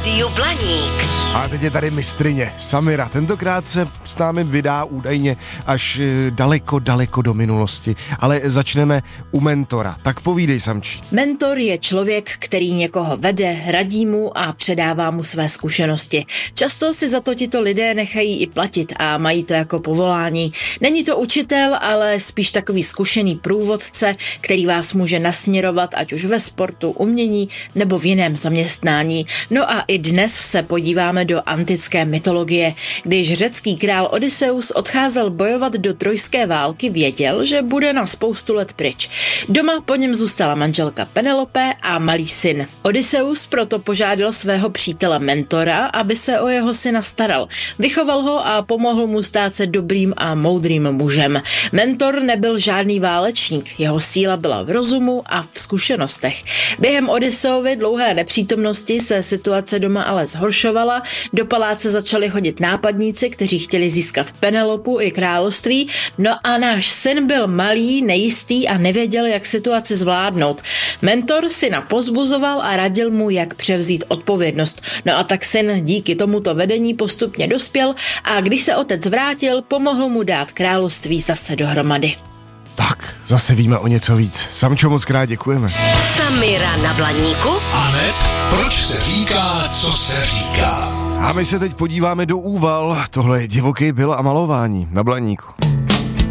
Rádiu Blaník. A teď je tady mistryně Samira. Tentokrát se s námi vydá údajně až daleko do minulosti. Ale začneme u mentora. Tak povídej, Samčí. Mentor je člověk, který někoho vede, radí mu a předává mu své zkušenosti. Často si za to tito lidé nechají i platit a mají to jako povolání. Není to učitel, ale spíš takový zkušený průvodce, který vás může nasměrovat, ať už ve sportu, umění nebo v jiném zaměstnání. No a i dnes se podíváme do antické mytologie. Když řecký král Odysseus odcházel bojovat do trojské války, věděl, že bude na spoustu let pryč. Doma po něm zůstala manželka Penelope a malý syn. Odysseus proto požádal svého přítele mentora, aby se o jeho syna staral. Vychoval ho a pomohl mu stát se dobrým a moudrým mužem. Mentor nebyl žádný válečník, jeho síla byla v rozumu a v zkušenostech. Během Odysseovy dlouhé nepřítomnosti se situace doma ale zhoršovala, do paláce začali hodit nápadníci, kteří chtěli získat Penelopu i království, no a náš syn byl malý, nejistý a nevěděl, jak situaci zvládnout. Mentor syna pozbuzoval a radil mu, jak převzít odpovědnost. No a tak syn díky tomuto vedení postupně dospěl a když se otec vrátil, pomohl mu dát království zase dohromady. Tak, zase víme o něco víc. Samčo, moc krát děkujeme. Samira na Blaníku. Aneb, proč se říká, co se říká? A my se teď podíváme do Úval. Tohle je Divoký Bill a malování na Blaníku.